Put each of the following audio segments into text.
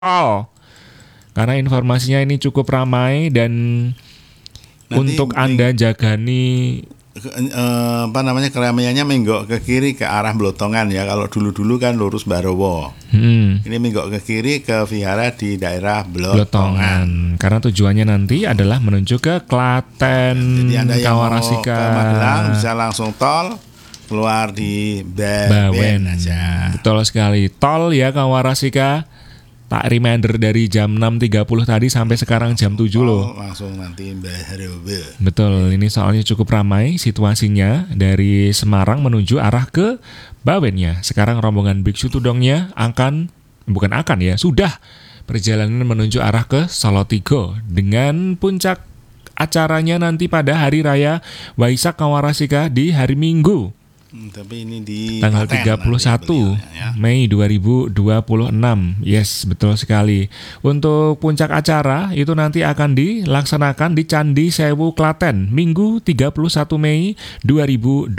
tol. Karena informasinya ini cukup ramai dan Nanti untuk Anda jagani keramaiannya menggok ke kiri ke arah Blotongan ya. Kalau dulu-dulu kan lurus Barowo. Ini menggok ke kiri ke vihara di daerah Blotongan. Karena tujuannya nanti adalah menuju ke Klaten, Jadi Anda yang mau Kawarasika, ke Magelang bisa langsung tol keluar di Bawen aja. Betul sekali. Tol ya Kawarasika. Tak reminder dari jam 6.30 tadi sampai sekarang jam 7 loh. Langsung nanti Barowo. Betul, ini soalnya cukup ramai situasinya dari Semarang menuju arah ke Bawennya. Sekarang rombongan Biksu Tudongnya sudah perjalanan menuju arah ke Solotigo dengan puncak acaranya nanti pada Hari Raya Waisak Kawarasika di hari Minggu. Tapi ini di tanggal 31 Mei 2026. Yes, betul sekali. Untuk puncak acara itu nanti akan dilaksanakan di Candi Sewu Klaten Minggu 31 Mei 2026.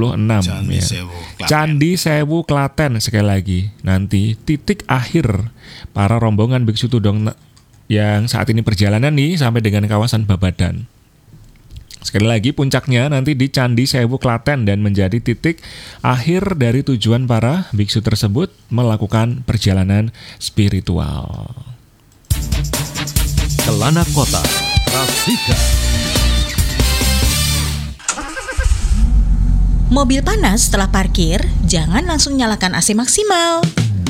Candi Sewu Klaten sekali lagi. Nanti titik akhir para rombongan Biksu Tudong yang saat ini perjalanan nih sampai dengan kawasan Babadan. Sekali lagi puncaknya nanti di Candi Sewu Klaten dan menjadi titik akhir dari tujuan para biksu tersebut melakukan perjalanan spiritual. Kelana Kota, Rasika. Mobil panas setelah parkir, jangan langsung nyalakan AC maksimal.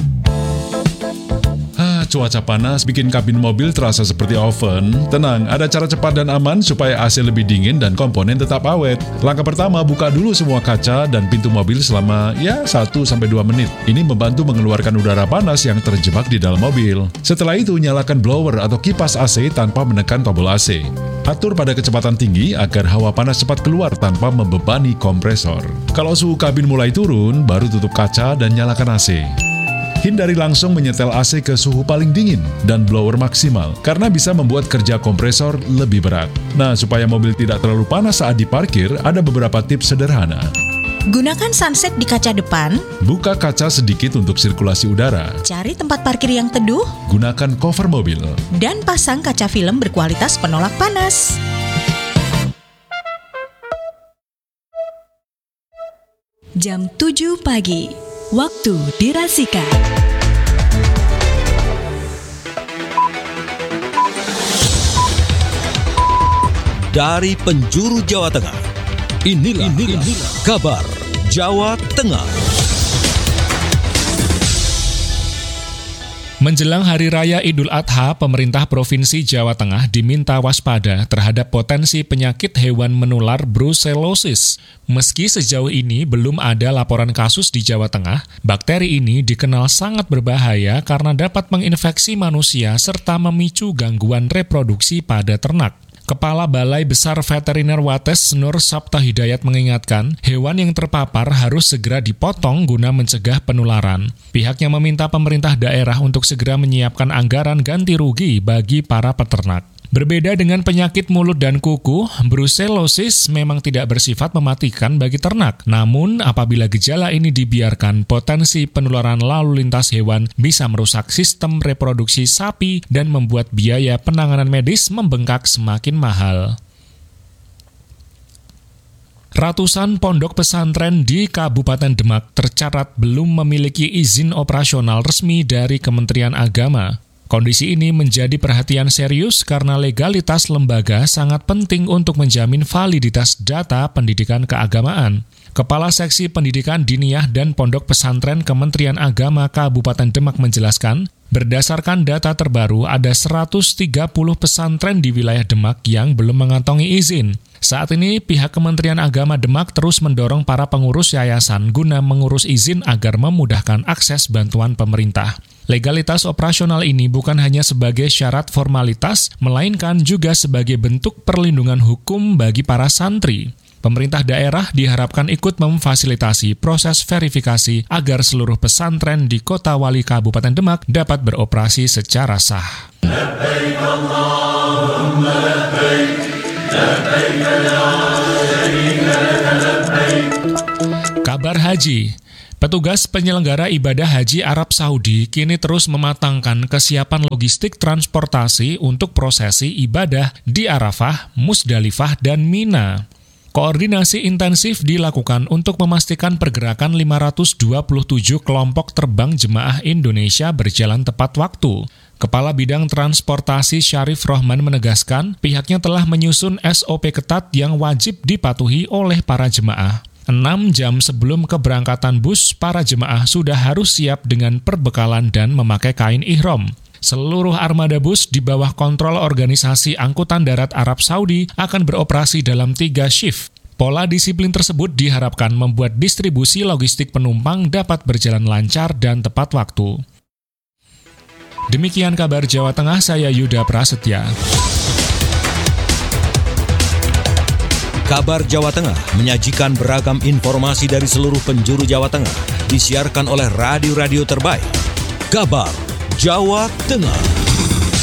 Cuaca panas bikin kabin mobil terasa seperti oven. Tenang, ada cara cepat dan aman supaya AC lebih dingin dan komponen tetap awet. Langkah pertama, buka dulu semua kaca dan pintu mobil selama 1-2 menit. Ini membantu mengeluarkan udara panas yang terjebak di dalam mobil. Setelah itu, nyalakan blower atau kipas AC tanpa menekan tombol AC. Atur pada kecepatan tinggi agar hawa panas cepat keluar tanpa membebani kompresor. Kalau suhu kabin mulai turun, baru tutup kaca dan nyalakan AC. Hindari langsung menyetel AC ke suhu paling dingin dan blower maksimal, karena bisa membuat kerja kompresor lebih berat. Nah, supaya mobil tidak terlalu panas saat diparkir, ada beberapa tips sederhana. Gunakan sunset di kaca depan. Buka kaca sedikit untuk sirkulasi udara. Cari tempat parkir yang teduh. Gunakan cover mobil. Dan pasang kaca film berkualitas penolak panas. Jam 7 pagi. Waktu di Rasika. Dari penjuru Jawa Tengah, inilah kabar Jawa Tengah. Menjelang Hari Raya Idul Adha, pemerintah Provinsi Jawa Tengah diminta waspada terhadap potensi penyakit hewan menular brucellosis. Meski sejauh ini belum ada laporan kasus di Jawa Tengah, bakteri ini dikenal sangat berbahaya karena dapat menginfeksi manusia serta memicu gangguan reproduksi pada ternak. Kepala Balai Besar Veteriner Wates Nur Sabta Hidayat mengingatkan, hewan yang terpapar harus segera dipotong guna mencegah penularan. Pihaknya meminta pemerintah daerah untuk segera menyiapkan anggaran ganti rugi bagi para peternak. Berbeda dengan penyakit mulut dan kuku, brucellosis memang tidak bersifat mematikan bagi ternak. Namun, apabila gejala ini dibiarkan, potensi penularan lalu lintas hewan bisa merusak sistem reproduksi sapi dan membuat biaya penanganan medis membengkak semakin mahal. Ratusan pondok pesantren di Kabupaten Demak tercatat belum memiliki izin operasional resmi dari Kementerian Agama. Kondisi ini menjadi perhatian serius karena legalitas lembaga sangat penting untuk menjamin validitas data pendidikan keagamaan. Kepala Seksi Pendidikan Diniyah dan Pondok Pesantren Kementerian Agama Kabupaten Demak menjelaskan, berdasarkan data terbaru ada 130 pesantren di wilayah Demak yang belum mengantongi izin. Saat ini pihak Kementerian Agama Demak terus mendorong para pengurus yayasan guna mengurus izin agar memudahkan akses bantuan pemerintah. Legalitas operasional ini bukan hanya sebagai syarat formalitas, melainkan juga sebagai bentuk perlindungan hukum bagi para santri. Pemerintah daerah diharapkan ikut memfasilitasi proses verifikasi agar seluruh pesantren di Kota Wali Kabupaten Demak dapat beroperasi secara sah. Kabar haji. Petugas penyelenggara ibadah haji Arab Saudi kini terus mematangkan kesiapan logistik transportasi untuk prosesi ibadah di Arafah, Musdalifah, dan Mina. Koordinasi intensif dilakukan untuk memastikan pergerakan 527 kelompok terbang jemaah Indonesia berjalan tepat waktu. Kepala Bidang Transportasi Syarif Rohman menegaskan pihaknya telah menyusun SOP ketat yang wajib dipatuhi oleh para jemaah. 6 jam sebelum keberangkatan bus, para jemaah sudah harus siap dengan perbekalan dan memakai kain ihram. Seluruh armada bus di bawah kontrol Organisasi Angkutan Darat Arab Saudi akan beroperasi dalam 3 shift. Pola disiplin tersebut diharapkan membuat distribusi logistik penumpang dapat berjalan lancar dan tepat waktu. Demikian kabar Jawa Tengah, saya Yuda Prasetya. Kabar Jawa Tengah menyajikan beragam informasi dari seluruh penjuru Jawa Tengah. Disiarkan oleh radio-radio terbaik. Kabar Jawa Tengah.